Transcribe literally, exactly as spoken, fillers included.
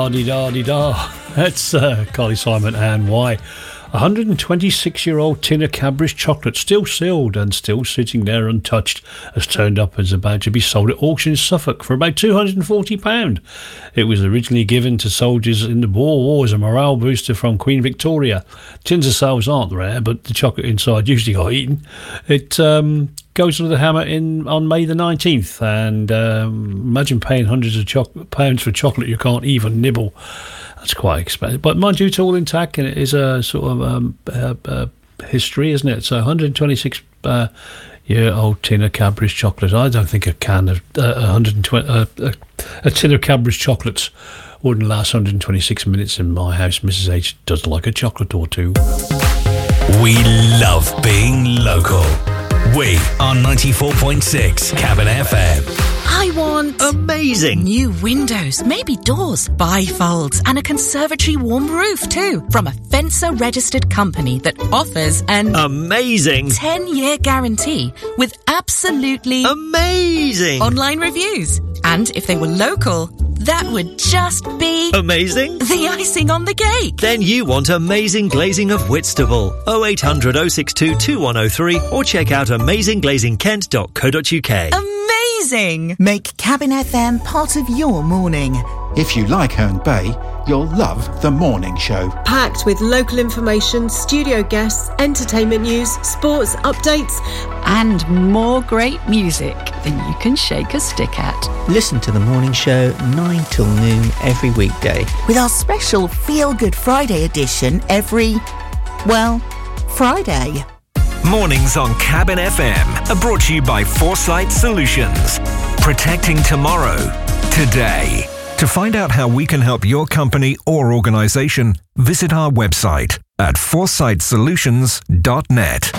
Da-di-da-di-da. That's uh, Carly Simon and why. one hundred twenty-six-year-old tin of Cadbury's chocolate, still sealed and still sitting there untouched, has turned up and is about to be sold at auction in Suffolk for about two hundred forty pounds. It was originally given to soldiers in the Boer War as a morale booster from Queen Victoria. Tins of sales aren't rare, but the chocolate inside usually got eaten. It um, goes to the hammer in on May the nineteenth, and um, imagine paying hundreds of cho- pounds for chocolate you can't even nibble. That's quite expensive. But mind you, it's all intact, and it is a sort of um, uh, uh, history, isn't it? So one hundred twenty-six uh, year old tin of Cadbury's chocolate. I don't think a can of uh, one hundred twenty uh, a, a tin of Cadbury's chocolates wouldn't last one hundred twenty-six minutes in my house. Missus H does like a chocolate or two. We love being local. We are ninety-four point six Cabin F M. I want amazing new windows, maybe doors, bifolds, and a conservatory warm roof too, from a Fencer registered company that offers an amazing ten-year guarantee with absolutely amazing online reviews. And if they were local, that would just be amazing, the icing on the cake. Then you want amazing glazing of Whitstable. oh eight hundred oh six two two one oh three or check out amazing glazing kent dot co dot uk. Amazing! Make Cabin F M part of your morning. If you like Herne Bay, you'll love The Morning Show. Packed with local information, studio guests, entertainment news, sports updates, and more great music than you can shake a stick at. Listen to The Morning Show nine till noon every weekday. With our special Feel Good Friday edition every, well, Friday. Mornings on Cabin F M are brought to you by Foresight Solutions. Protecting tomorrow, today. To find out how we can help your company or organisation, visit our website at foresight solutions dot net.